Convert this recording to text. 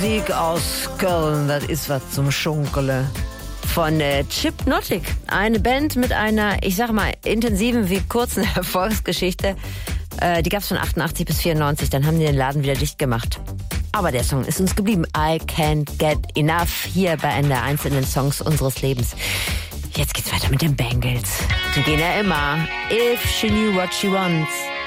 Musik aus Köln, das ist was zum Schunkele. Von Chipnotic, eine Band mit einer, ich sag mal, intensiven wie kurzen Erfolgsgeschichte. Die gab's von 88 bis 94, dann haben die den Laden wieder dicht gemacht. Aber der Song ist uns geblieben. I Can't Get Enough, hier bei einer einzelnen Songs unseres Lebens. Jetzt geht's weiter mit den Bangles. Die gehen ja immer. If She Knew What She Wants.